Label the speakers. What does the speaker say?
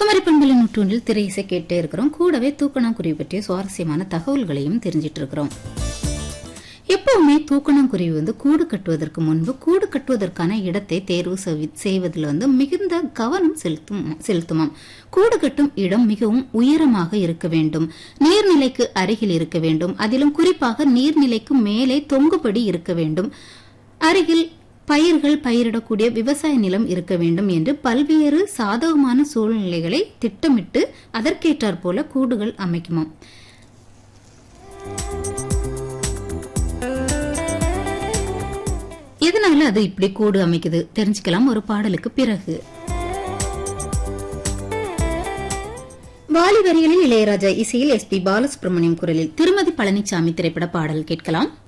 Speaker 1: குமரி பண்பலை நூற்றொன்றில் திரை இசை கேட்டே இருக்கிறோம். கூடவே தூக்கணாங்குருவி பற்றிய சுவாரஸ்யமான தகவல்களையும் தெரிஞ்சிட்டு இருக்கிறோம். எப்பவுமே தூக்கணாங்குருவி கூடு கட்டுவதற்கு முன்பு கூடு கட்டுவதற்கான இடத்தை தேர்வு செய்வதில் மிகுந்த கவனம் செலுத்துமாம். கூடு கட்டும் இடம் மிகவும் உயரமாக இருக்க வேண்டும், நீர்நிலைக்கு அருகில் இருக்க வேண்டும், அதிலும் குறிப்பாக நீர்நிலைக்கு மேலே தொங்குபடி இருக்க வேண்டும், அருகில் பயிர்கள் பயிரிடக்கூடிய விவசாய நிலம் இருக்க வேண்டும் என்று பல்வேறு சாதகமான சூழ்நிலைகளை திட்டமிட்டு அதற்கேற்றாற் போல கூடுகள் அமைக்குமாம். எதனால அது இப்படி கூடு அமைக்குது தெரிஞ்சுக்கலாம் ஒரு பாடலுக்கு பிறகு. வாலி வரிகளில் இளையராஜா இசையில் SP பாலசுப்ரமணியம் குரலில் திருமதி பழனிசாமி திரைப்பட பாடல் கேட்கலாம்.